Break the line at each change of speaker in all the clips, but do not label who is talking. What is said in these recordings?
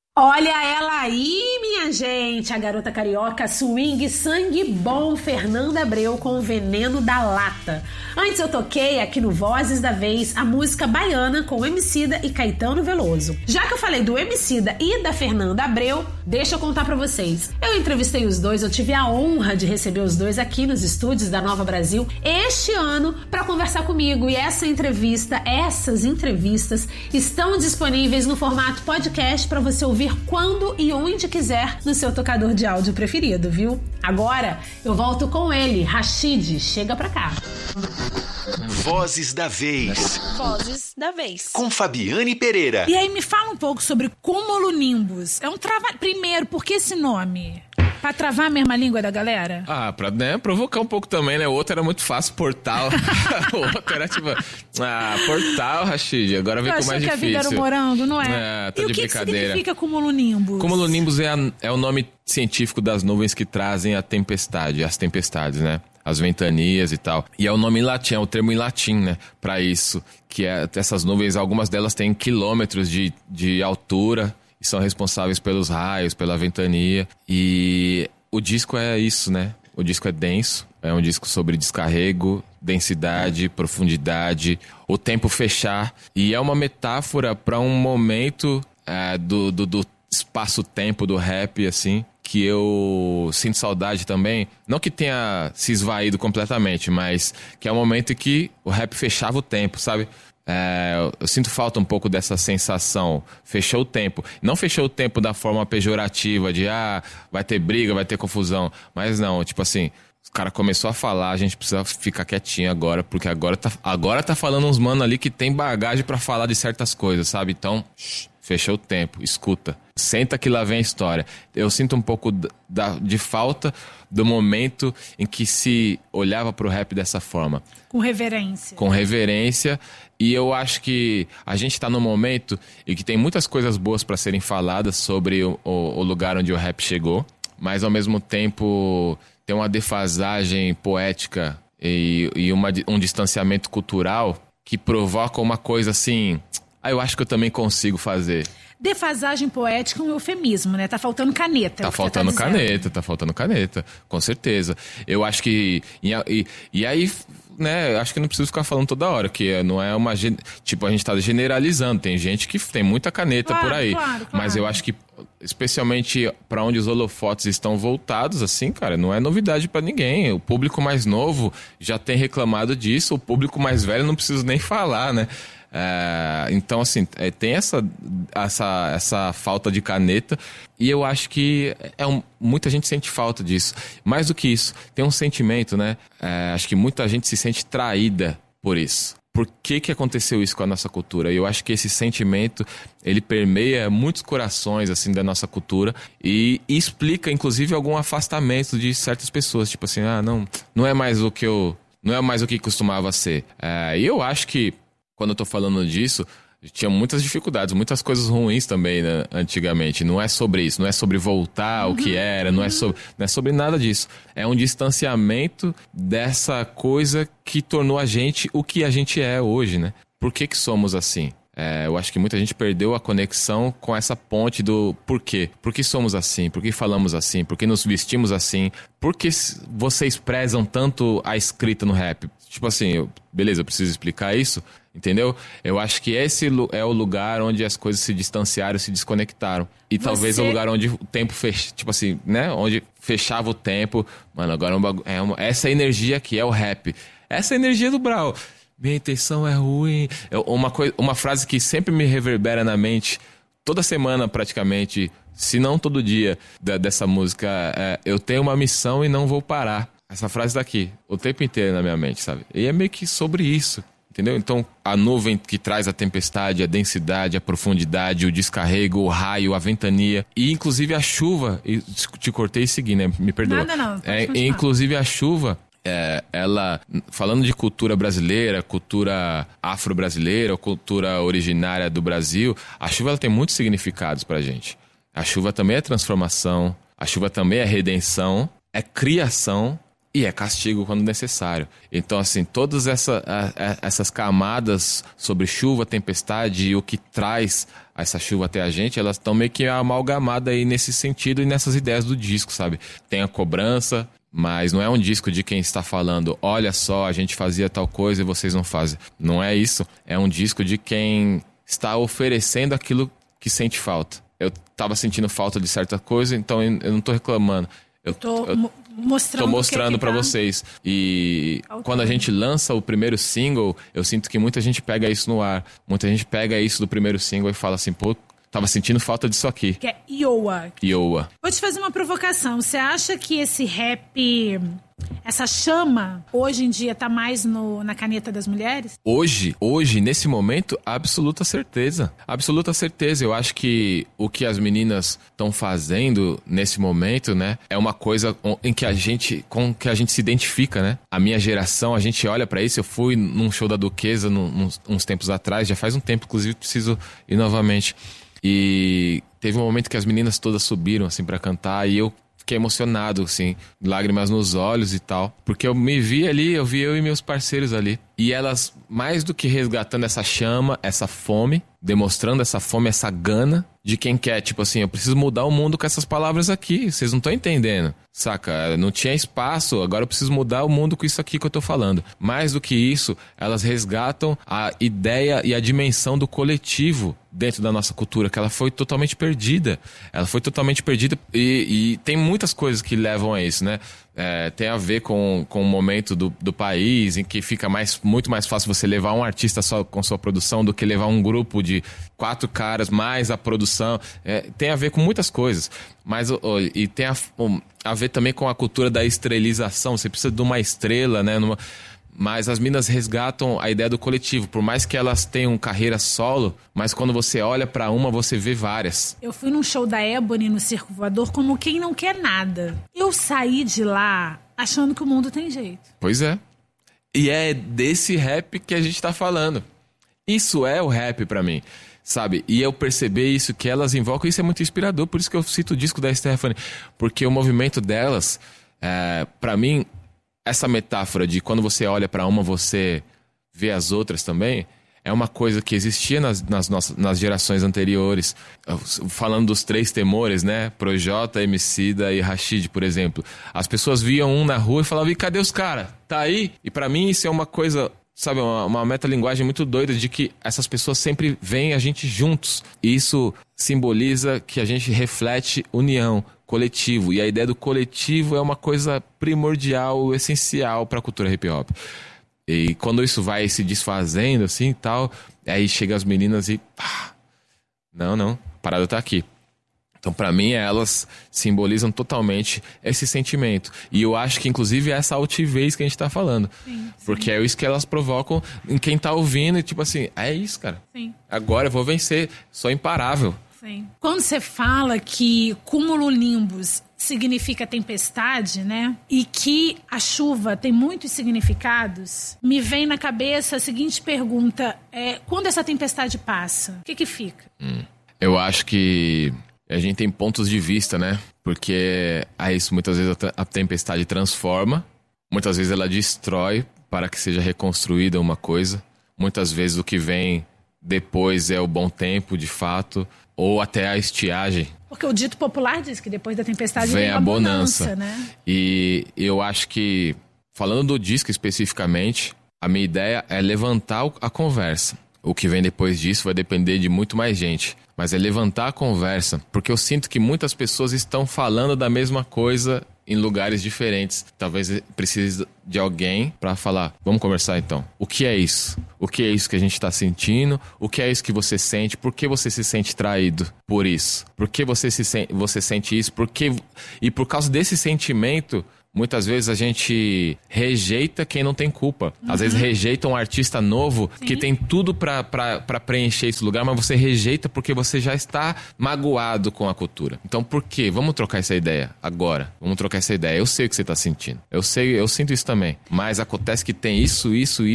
Olha ela aí, minha gente, a garota carioca swing sangue bom Fernanda Abreu com o Veneno da Lata. Antes eu toquei aqui no Vozes da Vez a música Baiana com Emicida e Caetano Veloso. Já que eu falei do Emicida e da Fernanda Abreu, deixa eu contar pra vocês. Eu entrevistei os dois, eu tive a honra de receber os dois aqui nos estúdios da Nova Brasil este ano pra conversar comigo, e essas entrevistas estão disponíveis no formato podcast pra você ouvir quando e onde quiser no seu tocador de áudio preferido, viu? Agora eu volto com ele, Rashid, chega pra cá.
Vozes da Vez.
Vozes da Vez.
Com Fabiane Pereira.
E aí me fala um pouco sobre Cumulonimbus. É um trabalho... Primeiro, por que esse nome? Pra travar a mesma língua da galera?
Pra provocar um pouco também, né? O outro era muito fácil, Portal. O outro era tipo, Portal, Rashid. Agora vem com mais difícil.
Eu achei que a vida era um morango, não é?
Tá
e
de
o que
brincadeira.
significa Cumulonimbus?
Cumulonimbus é o nome científico das nuvens que trazem a tempestade, as tempestades, né? As ventanias e tal. E é o nome em latim, é o termo em latim, né? Pra isso. Que essas nuvens, algumas delas têm quilômetros de altura e são responsáveis pelos raios, pela ventania. E o disco é isso, né? O disco é denso, é um disco sobre descarrego, densidade, profundidade, o tempo fechar. E é uma metáfora para um momento do espaço-tempo do rap, assim, que eu sinto saudade também. Não que tenha se esvaído completamente, mas que é um momento em que o rap fechava o tempo, sabe? Eu sinto falta um pouco dessa sensação. Fechou o tempo. Não fechou o tempo da forma pejorativa de vai ter briga, vai ter confusão. Mas não, tipo assim, o cara começou a falar, a gente precisa ficar quietinho agora, porque agora tá falando uns mano ali que tem bagagem pra falar de certas coisas, sabe? Então, fechou o tempo, escuta. Senta que lá vem a história. Eu sinto um pouco de falta do momento em que se olhava pro rap dessa forma.
Com reverência.
Com reverência. E eu acho que a gente tá num momento em que tem muitas coisas boas pra serem faladas sobre o lugar onde o rap chegou, mas ao mesmo tempo tem uma defasagem poética e um distanciamento cultural que provoca uma coisa assim... eu acho que eu também consigo fazer.
Defasagem poética é um eufemismo, né? Tá faltando caneta.
Tá faltando caneta, com certeza. Eu acho que... E aí, né, acho que não preciso ficar falando toda hora, que não é uma... Tipo, a gente tá generalizando. Tem gente que tem muita caneta por aí.
Claro.
Mas eu acho que, especialmente pra onde os holofotes estão voltados, assim, cara, não é novidade pra ninguém. O público mais novo já tem reclamado disso. O público mais velho não preciso nem falar, né? Então, assim, tem essa falta de caneta, e eu acho que muita gente sente falta disso. Mais do que isso, tem um sentimento, né? Acho que muita gente se sente traída por isso. Por que aconteceu isso com a nossa cultura? E eu acho que esse sentimento, ele permeia muitos corações, assim, da nossa cultura e explica, inclusive, algum afastamento de certas pessoas. Tipo assim, não é mais o que costumava ser. E eu acho que quando eu tô falando disso, tinha muitas dificuldades, muitas coisas ruins também, né, antigamente. Não é sobre isso, não é sobre voltar ao que era, não é sobre nada disso. É um distanciamento dessa coisa que tornou a gente o que a gente é hoje, né? Por que somos assim? Eu acho que muita gente perdeu a conexão com essa ponte do porquê. Por que somos assim? Por que falamos assim? Por que nos vestimos assim? Por que vocês prezam tanto a escrita no rap? Tipo assim, beleza, eu preciso explicar isso, entendeu? Eu acho que esse é o lugar onde as coisas se distanciaram, se desconectaram. E talvez é o lugar onde o tempo tipo assim, né? Onde fechava o tempo. Mano, agora essa energia aqui é o rap. Essa energia do Brau. Minha intenção é ruim. Uma frase que sempre me reverbera na mente, toda semana praticamente, se não todo dia, dessa música, eu tenho uma missão e não vou parar. Essa frase daqui, o tempo inteiro na minha mente, sabe? E é meio que sobre isso, entendeu? Então, a nuvem que traz a tempestade, a densidade, a profundidade, o descarrego, o raio, a ventania e inclusive a chuva. E te cortei e segui, né? Me perdoa.
Nada não.
Inclusive a chuva... ela, falando de cultura brasileira, cultura afro-brasileira, cultura originária do Brasil, a chuva ela tem muitos significados pra gente. A chuva também é transformação, a chuva também é redenção, é criação, e é castigo quando necessário. Então, assim, todas essas camadas sobre chuva, tempestade e o que traz essa chuva até a gente, elas estão meio que amalgamadas aí nesse sentido e nessas ideias do disco, sabe? Tem a cobrança, mas não é um disco de quem está falando, olha só, a gente fazia tal coisa e vocês não fazem. Não é isso. É um disco de quem está oferecendo aquilo que sente falta. Eu tava sentindo falta de certa coisa, então eu não tô reclamando. Eu tô mostrando pra vocês. E quando a gente lança o primeiro single, eu sinto que muita gente pega isso no ar. Muita gente pega isso do primeiro single e fala assim, pô, tava sentindo falta disso aqui.
Que é Iowa.
Iowa.
Vou te fazer uma provocação. Você acha que esse rap, essa chama, hoje em dia tá mais na caneta das mulheres?
Hoje, nesse momento, absoluta certeza. Absoluta certeza. Eu acho que o que as meninas estão fazendo nesse momento, né, é uma coisa com que a gente se identifica, né? A minha geração, a gente olha pra isso. Eu fui num show da Duquesa uns tempos atrás, já faz um tempo, inclusive preciso ir novamente. E teve um momento que as meninas todas subiram, assim, pra cantar, e eu fiquei emocionado, assim, lágrimas nos olhos e tal. Porque eu me vi ali, eu vi eu e meus parceiros ali. E elas, mais do que resgatando essa chama, essa fome, demonstrando essa fome, essa gana de quem quer, tipo assim, eu preciso mudar o mundo com essas palavras aqui, vocês não estão entendendo, saca? Não tinha espaço, agora eu preciso mudar o mundo com isso aqui que eu tô falando. Mais do que isso, elas resgatam a ideia e a dimensão do coletivo dentro da nossa cultura, que ela foi totalmente perdida. Ela foi totalmente perdida e tem muitas coisas que levam a isso, né? Tem a ver com o momento do país, em que fica muito mais fácil você levar um artista só com sua produção do que levar um grupo de 4 caras mais a produção. Tem a ver com muitas coisas, mas e tem a ver também com a cultura da estrelização. Você precisa de uma estrela, né? Mas as minas resgatam a ideia do coletivo, por mais que elas tenham carreira solo, mas quando você olha pra uma, você vê várias.
Eu fui num show da Ebony no Circo Voador como quem não quer nada. Eu saí de lá achando que o mundo tem jeito.
Pois é. E é desse rap que a gente tá falando. Isso é o rap pra mim, sabe? E eu perceber isso que elas invocam, isso é muito inspirador. Por isso que eu cito o disco da Stephanie, porque o movimento delas, pra mim, essa metáfora de quando você olha pra uma, você vê as outras também, é uma coisa que existia nas gerações anteriores. Falando dos 3 temores, né? Projota, Emicida e Rashid, por exemplo. As pessoas viam um na rua e falavam, e cadê os caras? Tá aí? E pra mim isso é uma coisa, sabe, uma metalinguagem muito doida de que essas pessoas sempre veem a gente juntos. E isso simboliza que a gente reflete união, coletivo. E a ideia do coletivo é uma coisa primordial, essencial para a cultura hip-hop. E quando isso vai se desfazendo assim e tal, aí chega as meninas e... Não, a parada tá aqui. Então, pra mim, elas simbolizam totalmente esse sentimento. E eu acho que, inclusive, é essa altivez que a gente tá falando. Sim. Porque é isso que elas provocam em quem tá ouvindo. E tipo assim, é isso, cara. Sim. Agora eu vou vencer. Sou imparável.
Sim. Quando você fala que cumulonimbus significa tempestade, né? E que a chuva tem muitos significados, me vem na cabeça a seguinte pergunta. Quando essa tempestade passa, o que fica?
Eu acho que a gente tem pontos de vista, né? Porque isso, muitas vezes a tempestade transforma, muitas vezes ela destrói para que seja reconstruída uma coisa. Muitas vezes o que vem depois é o bom tempo, de fato, ou até a estiagem.
Porque o dito popular diz que depois da tempestade
vem a bonança,
né?
E eu acho que, falando do disco especificamente, a minha ideia é levantar a conversa. O que vem depois disso vai depender de muito mais gente. Mas é levantar a conversa, porque eu sinto que muitas pessoas estão falando da mesma coisa em lugares diferentes. Talvez precise de alguém para falar, vamos conversar então. O que é isso? O que é isso que a gente está sentindo? O que é isso que você sente? Por que você se sente traído por isso? Por que você sente isso? E por causa desse sentimento, muitas vezes a gente rejeita quem não tem culpa. Às vezes rejeita um artista novo que tem tudo pra preencher esse lugar, mas você rejeita porque você já está magoado com a cultura. Então por quê? Vamos trocar essa ideia agora. Vamos trocar essa ideia. Eu sei o que você tá sentindo. Eu sinto isso também. Mas acontece que tem isso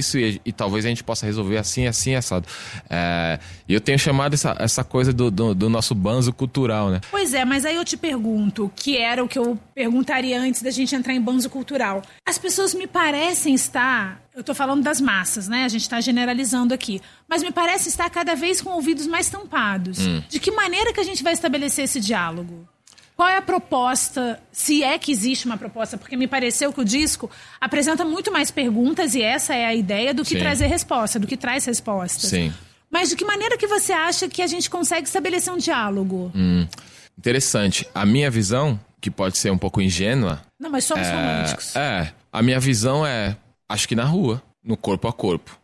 e talvez a gente possa resolver assim, assado. E eu tenho chamado essa coisa do nosso banzo cultural, né?
Pois é, mas aí eu te pergunto, que era o que eu perguntaria antes da gente entrar entrar em banzo cultural. As pessoas me parecem estar... Eu tô falando das massas, né? A gente tá generalizando aqui. Mas me parece estar cada vez com ouvidos mais tampados. De que maneira que a gente vai estabelecer esse diálogo? Qual é a proposta, se é que existe uma proposta? Porque me pareceu que o disco apresenta muito mais perguntas, e essa é a ideia, do que trazer resposta, do que traz respostas.
Sim.
Mas de que maneira que você acha que a gente consegue estabelecer um diálogo?
Interessante. A minha visão, que pode ser um pouco ingênua...
Não, mas somos românticos.
A minha visão é, acho que na rua, no corpo a corpo.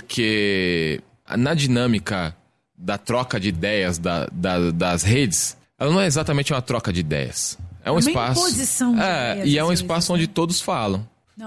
Porque na dinâmica da troca de ideias das redes, ela não é exatamente uma troca de ideias. É um espaço...
imposição de ideias,
e é um
vezes,
espaço onde todos falam.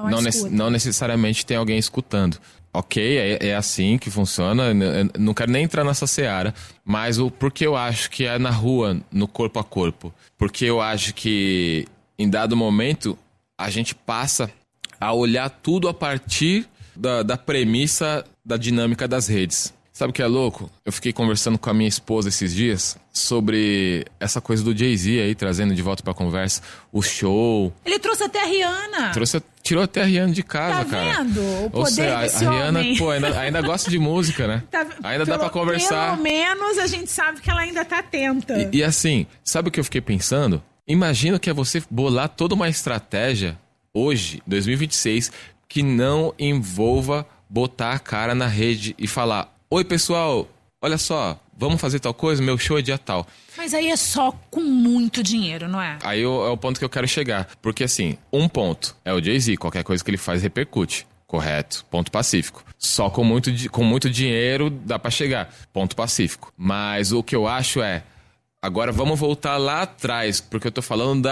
Não
necessariamente tem alguém escutando. Ok, é assim que funciona, eu não quero nem entrar nessa seara, mas porque eu acho que é na rua, no corpo a corpo. Porque eu acho que, em dado momento, a gente passa a olhar tudo a partir da premissa da dinâmica das redes. Sabe o que é louco? Eu fiquei conversando com a minha esposa esses dias sobre essa coisa do Jay-Z aí, trazendo de volta pra conversa o show.
Ele trouxe até a Rihanna.
Tirou até a Rihanna de casa, cara.
Tá vendo? O poder
Ou seja,
desse
a Rihanna,
homem.
pô, ainda gosta de música, né? Ainda dá pra conversar.
Pelo menos a gente sabe que ela ainda tá atenta.
E assim, sabe o que eu fiquei pensando? Imagina que é você bolar toda uma estratégia hoje, 2026, que não envolva botar a cara na rede e falar: oi, pessoal, olha só, vamos fazer tal coisa, meu show é dia tal.
Mas aí é só com muito dinheiro, não é?
Aí é o ponto que eu quero chegar. Porque assim, um ponto é o Jay-Z, qualquer coisa que ele faz repercute. Correto, ponto pacífico. Só com muito dinheiro dá pra chegar, ponto pacífico. Mas o que eu acho é, agora vamos voltar lá atrás, porque eu tô falando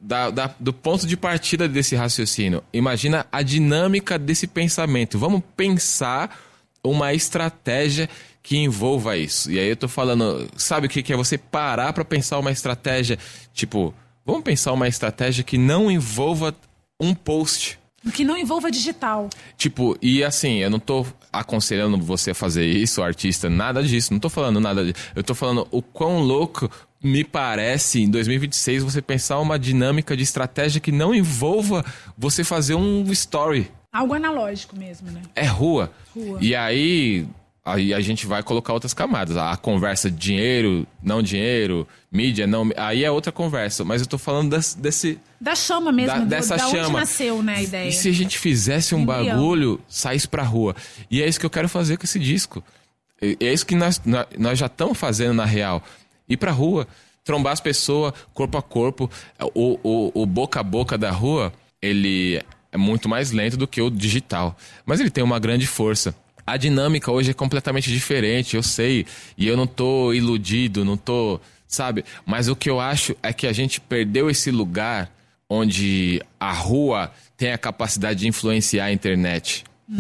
do ponto de partida desse raciocínio. Imagina a dinâmica desse pensamento. Vamos pensar uma estratégia que envolva isso. E aí eu tô falando, sabe o que é você parar pra pensar uma estratégia? Tipo, vamos pensar uma estratégia que não envolva um post.
Que não envolva digital.
Tipo, e assim, eu não tô aconselhando você a fazer isso, artista, nada disso. Não tô falando nada disso. Eu tô falando o quão louco me parece, em 2026, você pensar uma dinâmica de estratégia que não envolva você fazer um story.
Algo analógico mesmo, né?
É rua. E aí a gente vai colocar outras camadas. A conversa dinheiro, não dinheiro, mídia, não... Aí é outra conversa. Mas eu tô falando desse...
Da chama mesmo,
dessa
da
chama.
Onde nasceu, né, a ideia.
E se a gente fizesse um bagulho, saísse pra rua? E é isso que eu quero fazer com esse disco. É isso que nós já estamos fazendo na real. Ir pra rua, trombar as pessoas, corpo a corpo. O boca a boca da rua, ele é muito mais lento do que o digital. Mas ele tem uma grande força. A dinâmica hoje é completamente diferente, eu sei. E eu não tô iludido, não tô... Sabe? Mas o que eu acho é que a gente perdeu esse lugar onde a rua tem a capacidade de influenciar a internet.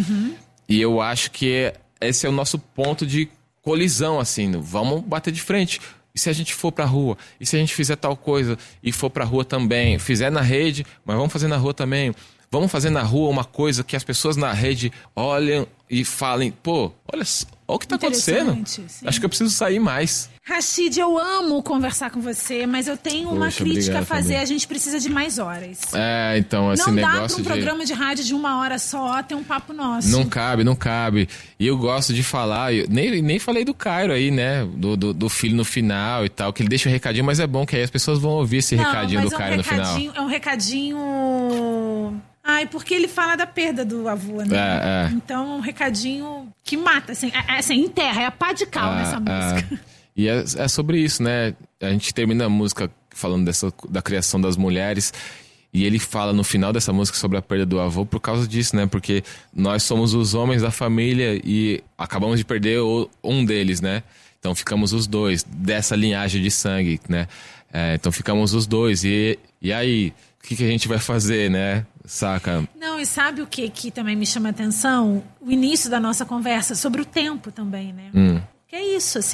E eu acho que esse é o nosso ponto de colisão, assim. Vamos bater de frente. E se a gente for pra rua? E se a gente fizer tal coisa e for pra rua também? Fizer na rede, mas vamos fazer na rua também. Vamos fazer na rua uma coisa que as pessoas na rede olhem e falem: pô, olha o que tá acontecendo.
Sim.
Acho que eu preciso sair mais.
Rashid, eu amo conversar com você, mas eu tenho uma crítica a fazer. A gente precisa de mais horas.
Então, esse negócio
não dá pra um programa de rádio de 1 hora só ter um papo nosso.
Não cabe. E eu gosto de falar, nem falei do Cairo aí, né? Do filho no final e tal, que ele deixa um recadinho, mas é bom que aí as pessoas vão ouvir esse recadinho do Cairo no final.
É um recadinho... Ai, porque ele fala da perda do avô, né? Então é um recadinho que mata, assim, enterra, é a pá de cal nessa música.
E é sobre isso, né? A gente termina a música falando da criação das mulheres, e ele fala no final dessa música sobre a perda do avô por causa disso, né? Porque nós somos os homens da família e acabamos de perder um deles, né? Então ficamos os dois, dessa linhagem de sangue, né? Então ficamos os dois, e aí... O que a gente vai fazer, né? Saca?
Não, e sabe o que também me chama a atenção? O início da nossa conversa sobre o tempo também, né? Que é isso, assim.